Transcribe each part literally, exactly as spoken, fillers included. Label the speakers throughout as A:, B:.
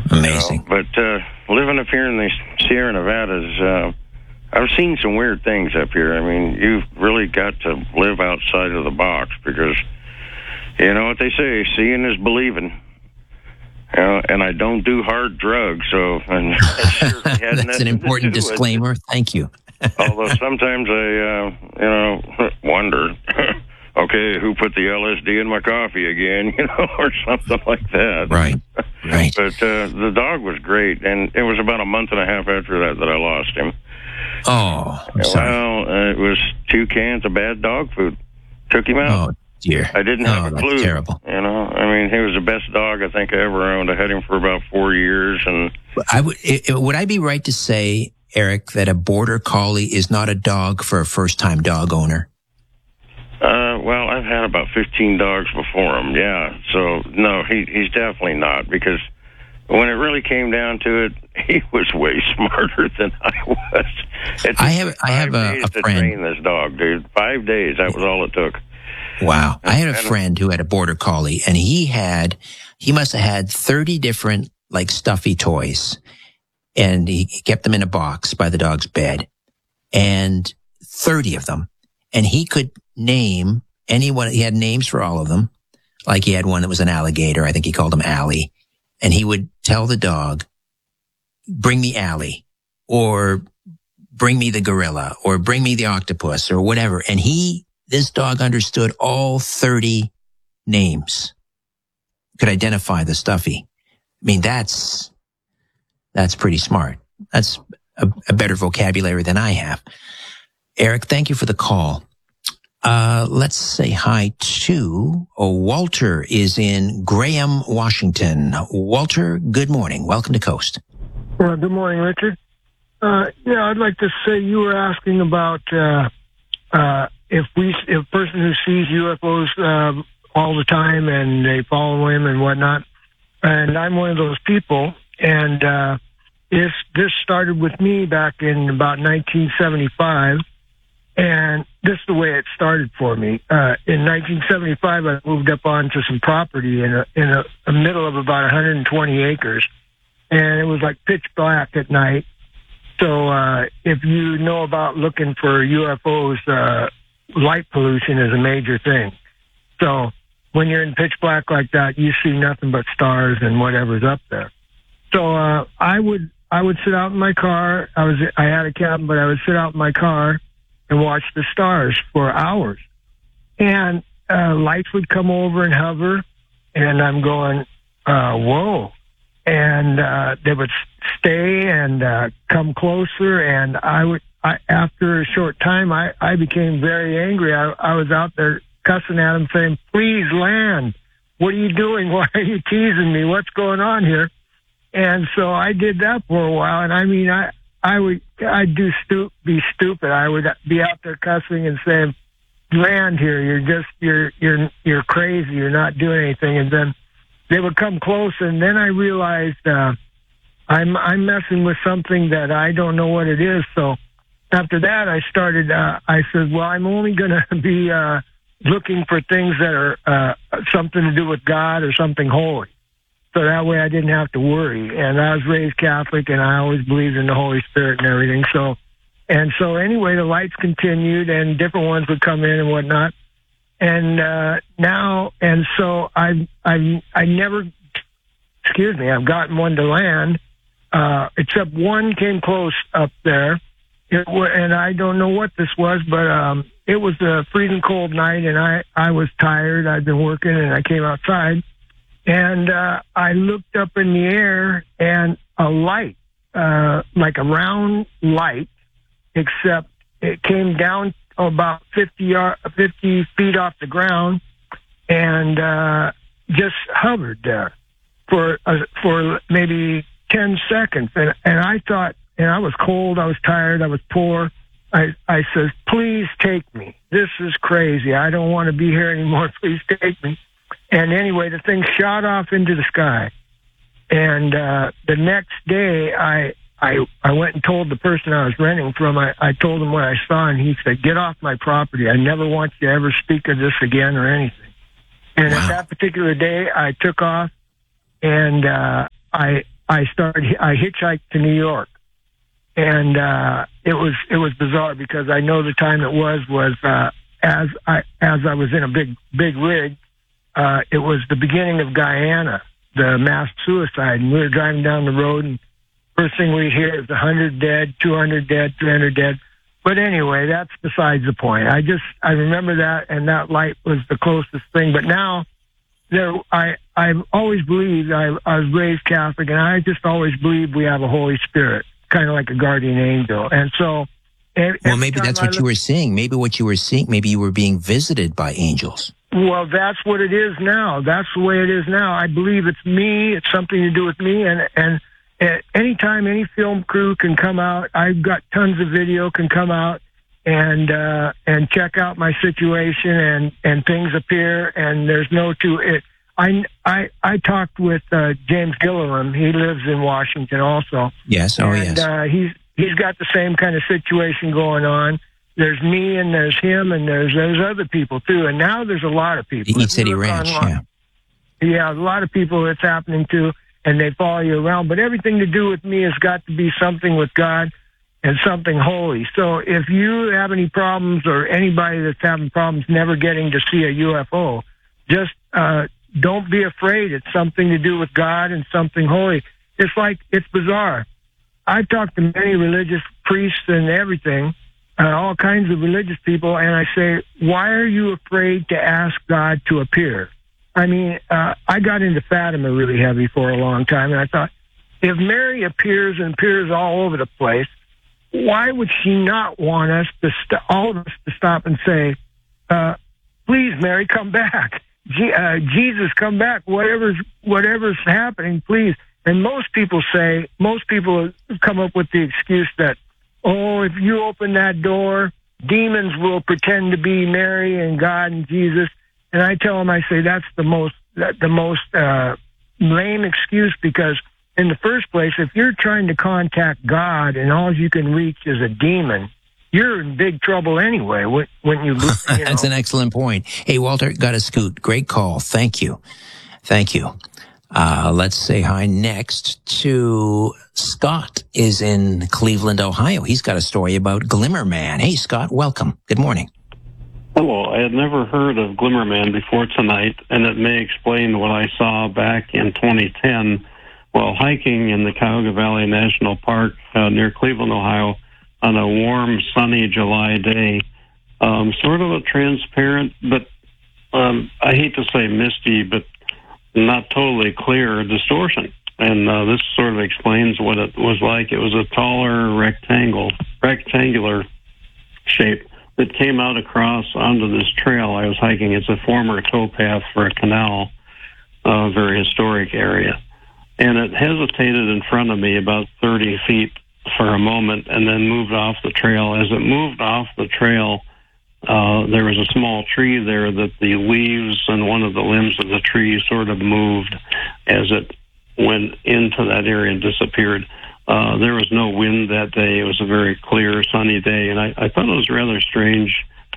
A: Amazing.
B: You know? But uh, living up here in the Sierra Nevadas, uh, I've seen some weird things up here. I mean, you've really got to live outside of the box because, you know what they say, seeing is believing. You know, and I don't do hard drugs, so and
A: that's an important disclaimer. Thank you.
B: Although sometimes I, uh, you know, wonder, okay, who put the L S D in my coffee again, you know, or something like that.
A: Right, right.
B: But uh, the dog was great, and it was about a month and a half after that that I lost him.
A: Oh, I'm sorry.
B: Well, uh, it was two cans of bad dog food. Took him out.
A: Oh, dear.
B: I didn't
A: oh,
B: have a clue.
A: That's terrible.
B: You know, I mean, he was the best dog I think I ever owned. I had him for about four years, and
A: I would. It, would I be right to say, Eric, that a border collie is not a dog for a first-time dog owner?
B: Uh, well, I've had about fifteen dogs before him. Yeah, so no, he he's definitely not, because when it really came down to it, he was way smarter than I was. It took
A: I have I have a,
B: days
A: a
B: to
A: friend.
B: train this dog, dude. Five days. That was all it took.
A: Wow. I had a friend who had a border collie, and he had, he must have had thirty different, like, stuffy toys. And he kept them in a box by the dog's bed. And thirty of them. And he could name anyone, he had names for all of them. Like he had one that was an alligator. I think he called him Allie. And he would tell the dog, bring me Allie, or bring me the gorilla, or bring me the octopus, or whatever. And he, this dog understood all thirty names, could identify the stuffy. I mean, that's, that's pretty smart. That's a, a better vocabulary than I have. Eric, thank you for the call. Uh, let's say hi to oh, Walter is in Graham, Washington. Walter, good morning. Welcome to Coast.
C: Uh, good morning, Richard. Uh, yeah, I'd like to say you were asking about uh, uh, if we, if a person who sees U F Os uh, all the time and they follow him and whatnot, and I'm one of those people, and uh, if this started with me back in about nineteen seventy-five. And this is the way it started for me. Uh, in nineteen seventy-five, I moved up onto some property in a, in a, a middle of about one hundred twenty acres. And it was like pitch black at night. So uh, if you know about looking for U F Os, uh, light pollution is a major thing. So when you're in pitch black like that, you see nothing but stars and whatever's up there. So uh, I would I would sit out in my car. I was I had a cabin, but I would sit out in my car and watch the stars for hours. And uh, lights would come over and hover, and I'm going, uh, whoa. And uh, they would stay and uh, come closer, and I would, I, after a short time, I, I became very angry. I, I was out there cussing at them, saying, please land. What are you doing? Why are you teasing me? What's going on here? And so I did that for a while, and I mean, I, I would, I'd do stu- be stupid. I would be out there cussing and saying, land here. You're just, you're, you're, you're crazy. You're not doing anything. And then they would come close. And then I realized, uh, I'm, I'm messing with something that I don't know what it is. So after that, I started, uh, I said, well, I'm only going to be, uh, looking for things that are, uh, something to do with God or something holy. So that way I didn't have to worry. And I was raised Catholic, and I always believed in the Holy Spirit and everything. So, and so anyway, the lights continued, and different ones would come in and whatnot. And uh, now, and so I, I, I never, excuse me, I've gotten one to land, uh, except one came close up there. It, and I don't know what this was, but um, it was a freezing cold night, and I, I was tired. I'd been working, and I came outside. And uh, I looked up in the air, and a light, uh, like a round light, except it came down about fifty, yard, fifty feet off the ground, and uh, just hovered there for uh, for maybe ten seconds. And, and I thought, and I was cold, I was tired, I was poor. I, I said, please take me. This is crazy. I don't want to be here anymore. Please take me. And anyway, the thing shot off into the sky. And uh, the next day, I, I I went and told the person I was renting from, I, I told him what I saw, and he said, get off my property. I never want you to ever speak of this again or anything. And wow. At that particular day, I took off, and uh, I I started, I hitchhiked to New York. And, uh, it was, it was bizarre because I know the time it was, was, uh, as I, as I was in a big, big rig, uh, it was the beginning of Guyana, the mass suicide. And we were driving down the road, and first thing we hear is one hundred dead, two hundred dead, three hundred dead. But anyway, that's besides the point. I just, I remember that, and that light was the closest thing. But now, there, I, I've always believed, I, I was raised Catholic, and I just always believed we have a Holy Spirit, kind of like a guardian angel. And so, every,
A: well, maybe that's what
C: I
A: you were seeing. Maybe what you were seeing, maybe you were being visited by angels.
C: Well, that's what it is now. That's the way it is now. I believe it's me. It's something to do with me. And, and, and anytime any film crew can come out, I've got tons of video can come out and, uh, and check out my situation, and, and things appear, and there's no to it. I, I, I talked with, uh, James Gillilam. He lives in Washington also.
A: Yes. Oh,
C: and,
A: yes.
C: Uh, he's, he's got the same kind of situation going on. There's me, and there's him, and there's there's other people too. And now there's a lot of people.
A: The Eat City Ranch, yeah.
C: Yeah, a lot of people it's happening to, and they follow you around. But everything to do with me has got to be something with God and something holy. So if you have any problems, or anybody that's having problems never getting to see a U F O, just uh, don't be afraid. It's something to do with God and something holy. It's like, it's bizarre. I've talked to many religious priests and everything, Uh, all kinds of religious people, and I say, why are you afraid to ask God to appear? I mean, uh, I got into Fatima really heavy for a long time, and I thought, if Mary appears and appears all over the place, why would she not want us to, st- all of us to stop and say, uh, please, Mary, come back. G- uh, Jesus, come back. Whatever's, whatever's happening, please. And most people say, most people come up with the excuse that, oh, if you open that door, demons will pretend to be Mary and God and Jesus. And I tell them, I say, that's the most, the most uh, lame excuse, because in the first place, if you're trying to contact God and all you can reach is a demon, you're in big trouble anyway. When, when you, you know.
A: That's an excellent point. Hey, Walter, got to scoot. Great call. Thank you. Thank you. Uh, let's say hi next to Scott is in Cleveland, Ohio. He's got a story about Glimmer Man. Hey, Scott, welcome. Good morning.
D: Hello. I had never heard of Glimmer Man before tonight, and it may explain what I saw back in twenty ten while hiking in the Cuyahoga Valley National Park uh, near Cleveland, Ohio, on a warm, sunny July day. Um, sort of a transparent, but um, I hate to say misty, but not totally clear distortion. And uh, this sort of explains what it was like. It was a taller rectangle, rectangular shape that came out across onto this trail I was hiking. It's a former towpath for a canal, a uh, very historic area. And it hesitated in front of me about thirty feet for a moment and then moved off the trail. As it moved off the trail, Uh, there was a small tree there that the leaves and one of the limbs of the tree sort of moved as it went into that area and disappeared. Uh, there was no wind that day. It was a very clear, sunny day, and I, I thought it was rather strange.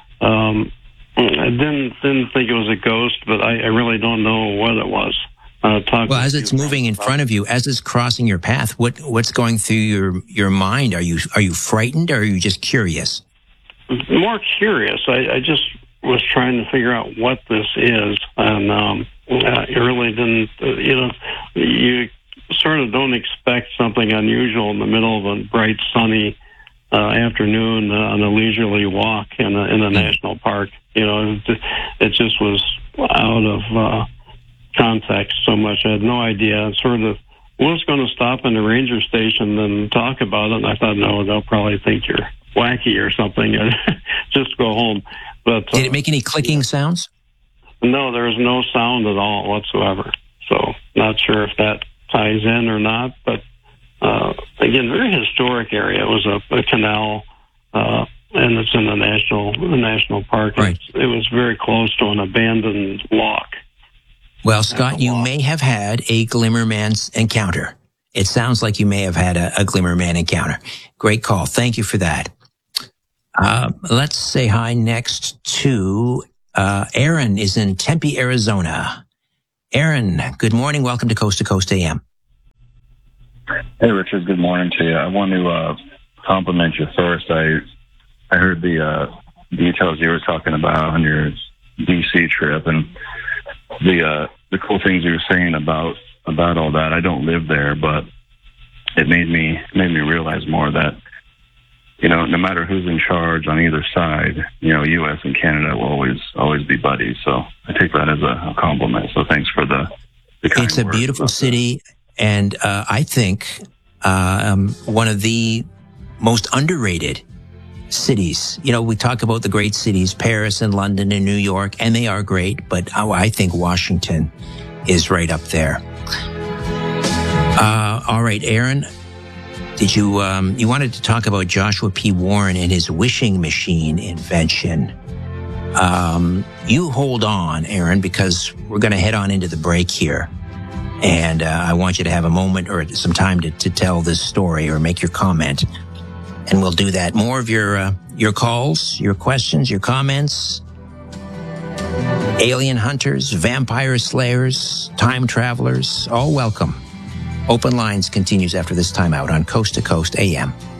D: Um, I didn't didn't think it was a ghost, but I, I really don't know what it was. Uh,
A: well, as it's moving in front of you, as it's crossing your path, what what's going through your your mind? Are you are you frightened, or are you just curious?
D: More curious. I, I just was trying to figure out what this is, and um, I really didn't. Uh, you know, you sort of don't expect something unusual in the middle of a bright, sunny uh, afternoon uh, on a leisurely walk in a, in a national park. You know, it, it just was out of uh, context so much. I had no idea. I sort of was going to stop in the ranger station and talk about it, and I thought, no, they'll probably think you're wacky or something, and just go home. But
A: did
D: uh,
A: it make any clicking sounds?
D: No, there was no sound at all whatsoever. So not sure if that ties in or not. But uh, again, very historic area. It was a, a canal, uh, and it's in the national the national park.
A: Right.
D: It was very close to an abandoned lock.
A: Well, Scott, you may have had a Glimmer Man encounter. It sounds like you may have had a, a Glimmer Man encounter. Great call. Thank you for that. Uh, let's say hi next to uh, Aaron is in Tempe, Arizona. Aaron, good morning. Welcome to Coast to Coast A M.
E: Hey, Richard. Good morning to you. I want to uh, compliment you first. I I heard the uh, details you were talking about on your D C trip, and the uh, the cool things you were saying about about all that. I don't live there, but it made me made me realize more that, you know, no matter who's in charge on either side, you know, U S and Canada will always always be buddies. So I take that as a, a compliment. So thanks for the. the kind
A: It's a
E: words
A: beautiful
E: about
A: city, and uh, I think uh, um, one of the most underrated cities. You know, we talk about the great cities, Paris and London and New York, and they are great, but I think Washington is right up there. Uh, all right, Aaron, did you, um, you wanted to talk about Joshua P. Warren and his wishing machine invention. Um, you hold on, Aaron, because we're going to head on into the break here. And uh, I want you to have a moment or some time to, to tell this story or make your comment. And we'll do that. More of your uh, your calls, your questions, your comments. Alien hunters, vampire slayers, time travelers, all welcome. Open Lines continues after this time out on Coast to Coast A M.